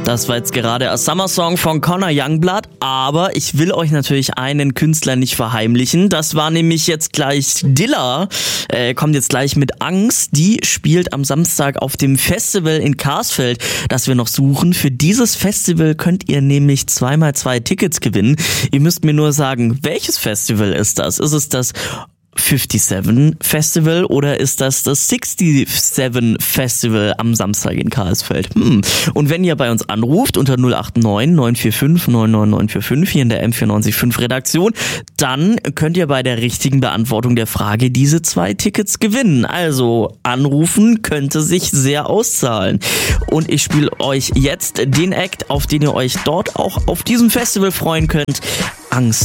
Das war jetzt gerade ein Summer-Song von Conor Youngblood, aber ich will euch natürlich einen Künstler nicht verheimlichen. Das war nämlich jetzt gleich Dilla, kommt jetzt gleich mit Angst. Die spielt am Samstag auf dem Festival in Karsfeld, das wir noch suchen. Für dieses Festival könnt ihr nämlich 2x2 Tickets gewinnen. Ihr müsst mir nur sagen, welches Festival ist das? Ist es das 57 Festival oder ist das 67 Festival am Samstag in Karlsfeld? Und wenn ihr bei uns anruft unter 089 945 99945 hier in der M945 Redaktion, dann könnt ihr bei der richtigen Beantwortung der Frage diese 2 Tickets gewinnen. Also anrufen könnte sich sehr auszahlen. Und ich spiele euch jetzt den Act, auf den ihr euch dort auch auf diesem Festival freuen könnt. Angst.